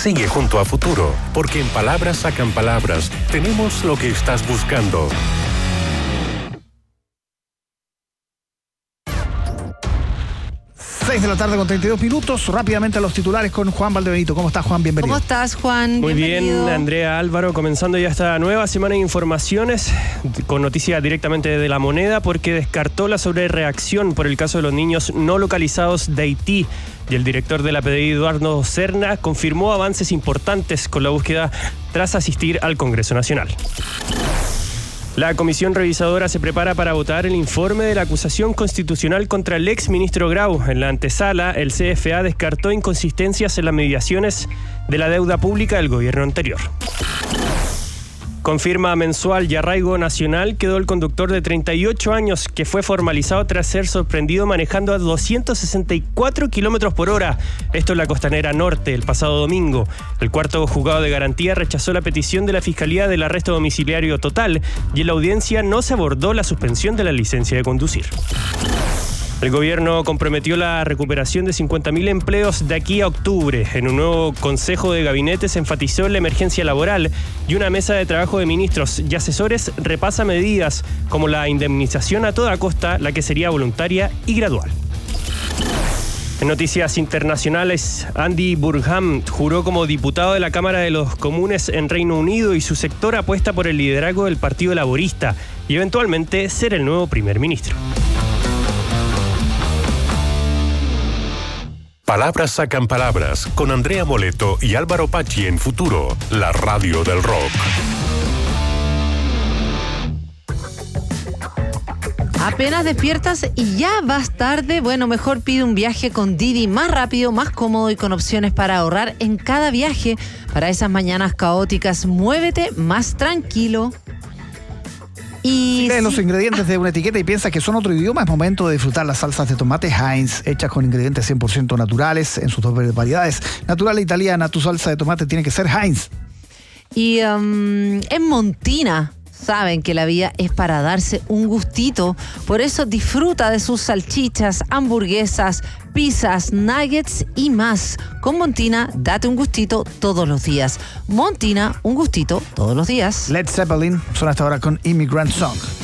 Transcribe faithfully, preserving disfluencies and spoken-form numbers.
Sigue junto a Futuro, porque en Palabras Sacan Palabras tenemos lo que estás buscando. seis de la tarde con treinta y dos minutos. Rápidamente a los titulares con Juan Valdebenito. ¿Cómo estás, Juan? Bienvenido. ¿Cómo estás, Juan? Muy Bienvenido. bien, Andrea, Álvaro, comenzando ya esta nueva semana de informaciones con noticias directamente de La Moneda, porque descartó la sobrereacción por el caso de los niños no localizados de Haití. Y el director de la P D I, Eduardo Serna, confirmó avances importantes con la búsqueda tras asistir al Congreso Nacional. La comisión revisadora se prepara para votar el informe de la acusación constitucional contra el ex ministro Grau. En la antesala, el C F A descartó inconsistencias en las mediaciones de la deuda pública del gobierno anterior. Con firma mensual y arraigo nacional quedó el conductor de treinta y ocho años que fue formalizado tras ser sorprendido manejando a doscientos sesenta y cuatro kilómetros por hora. Esto en la Costanera Norte el pasado domingo. El cuarto juzgado de garantía rechazó la petición de la Fiscalía del arresto domiciliario total y en la audiencia no se abordó la suspensión de la licencia de conducir. El gobierno comprometió la recuperación de cincuenta mil empleos de aquí a octubre. En un nuevo consejo de gabinete se enfatizó en la emergencia laboral y una mesa de trabajo de ministros y asesores repasa medidas como la indemnización a toda costa, la que sería voluntaria y gradual. En noticias internacionales, Andy Burnham juró como diputado de la Cámara de los Comunes en Reino Unido y su sector apuesta por el liderazgo del Partido Laborista y eventualmente ser el nuevo primer ministro. Palabras Sacan Palabras con Andrea Moleto y Álvaro Pachi en Futuro, la radio del rock. Apenas despiertas y ya vas tarde. Bueno, mejor pide un viaje con Didi más rápido, más cómodo y con opciones para ahorrar en cada viaje. Para esas mañanas caóticas, muévete más tranquilo. Y Lee si... los ingredientes de una etiqueta y piensas que son otro idioma, es momento de disfrutar las salsas de tomate Heinz, hechas con ingredientes cien por ciento naturales en sus dos variedades. Natural e italiana, tu salsa de tomate tiene que ser Heinz. Y um, en Montina saben que la vida es para darse un gustito. Por eso disfruta de sus salchichas, hamburguesas, pizzas, nuggets y más. Con Montina, date un gustito todos los días. Montina, un gustito todos los días. Led Zeppelin suena hasta ahora con Immigrant Song.